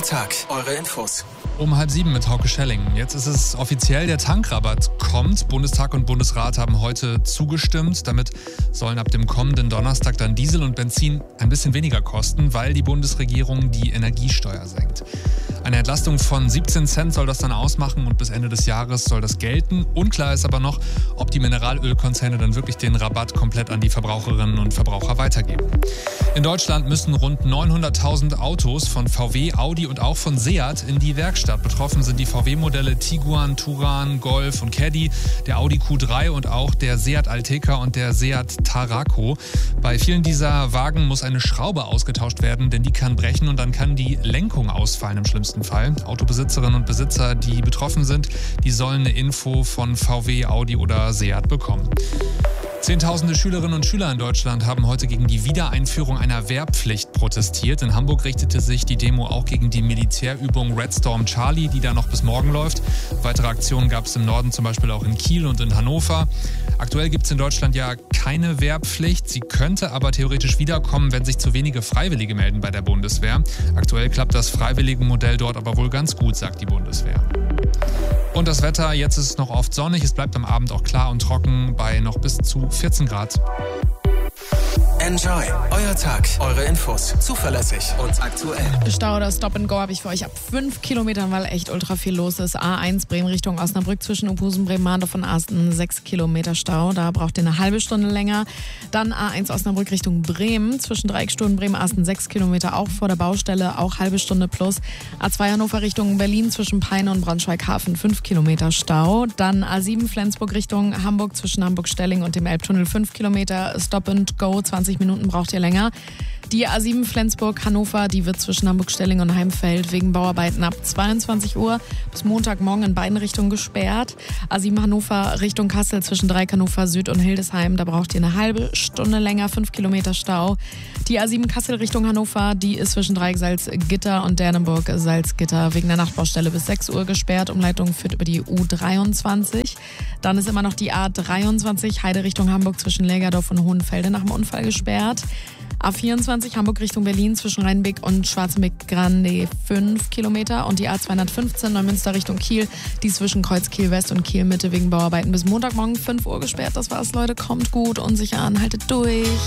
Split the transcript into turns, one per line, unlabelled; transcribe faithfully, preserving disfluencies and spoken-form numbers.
Tag, eure Infos.
Um halb sieben mit Hauke Schelling. Jetzt ist es offiziell, der Tankrabatt kommt. Bundestag und Bundesrat haben heute zugestimmt. Damit sollen ab dem kommenden Donnerstag dann Diesel und Benzin ein bisschen weniger kosten, weil die Bundesregierung die Energiesteuer senkt. Eine Entlastung von siebzehn Cent soll das dann ausmachen und bis Ende des Jahres soll das gelten. Unklar ist aber noch, ob die Mineralölkonzerne dann wirklich den Rabatt komplett an die Verbraucherinnen und Verbraucher weitergeben. In Deutschland müssen rund neunhunderttausend Autos von V W, Audi und auch von Seat in die Werkstatt. Betroffen sind die V W-Modelle Tiguan, Touran, Golf und Caddy, der Audi Q drei und auch der Seat Alteca und der Seat Tarraco. Bei vielen dieser Wagen muss eine Schraube ausgetauscht werden, denn die kann brechen und dann kann die Lenkung ausfallen im schlimmsten Fall. Autobesitzerinnen und Besitzer, die betroffen sind, die sollen eine Info von V W, Audi oder Seat bekommen. Zehntausende Schülerinnen und Schüler in Deutschland haben heute gegen die Wiedereinführung einer Wehrpflicht protestiert. In Hamburg richtete sich die Demo auch gegen die Militärübung Red Storm Charlie, die da noch bis morgen läuft. Weitere Aktionen gab es im Norden, zum Beispiel auch in Kiel und in Hannover. Aktuell gibt es in Deutschland ja keine Wehrpflicht. Sie könnte aber theoretisch wiederkommen, wenn sich zu wenige Freiwillige melden bei der Bundeswehr. Aktuell klappt das Freiwilligenmodell dort aber wohl ganz gut, sagt die Bundeswehr. Und das Wetter, jetzt ist es noch oft sonnig, es bleibt am Abend auch klar und trocken bei noch bis zu vierzehn Grad.
Enjoy, euer Tag, eure Infos, zuverlässig und aktuell.
Stau oder Stop and Go habe ich für euch ab fünf Kilometern, weil echt ultra viel los ist. A eins Bremen Richtung Osnabrück zwischen Opusen, Bremen-Mahndorf und Asten sechs Kilometer Stau. Da braucht ihr eine halbe Stunde länger. Dann A eins Osnabrück Richtung Bremen zwischen Dreieckstunden Bremen-Asten sechs Kilometer, auch vor der Baustelle, auch halbe Stunde plus. A zwei Hannover Richtung Berlin zwischen Peine und Braunschweig-Hafen fünf Kilometer Stau. Dann A sieben Flensburg Richtung Hamburg zwischen Hamburg-Stelling und dem Elbtunnel fünf Kilometer. Stop and Go, zwanzig Minuten braucht ihr länger. Die A sieben Flensburg-Hannover, die wird zwischen Hamburg-Stelling und Heimfeld wegen Bauarbeiten ab zweiundzwanzig Uhr bis Montagmorgen in beiden Richtungen gesperrt. A sieben Hannover Richtung Kassel zwischen Dreieck Hannover Süd und Hildesheim, da braucht ihr eine halbe Stunde länger, fünf Kilometer Stau. Die A sieben Kassel Richtung Hannover, die ist zwischen Dreieck Salzgitter und Dernenburg Salzgitter wegen der Nachtbaustelle bis sechs Uhr gesperrt. Umleitung führt über die U dreiundzwanzig. Dann ist immer noch die A dreiundzwanzig Heide Richtung Hamburg zwischen Lägerdorf und Hohenfelde nach dem Unfall gesperrt. A vierundzwanzig Hamburg Richtung Berlin zwischen Rheinbeck und Schwarzenbeck-Grande fünf Kilometer und die A zweihundertfünfzehn Neumünster Richtung Kiel, die zwischen Kreuz Kiel West und Kiel Mitte wegen Bauarbeiten bis Montagmorgen fünf Uhr gesperrt. Das war's, Leute, kommt gut, unsicher an, haltet durch.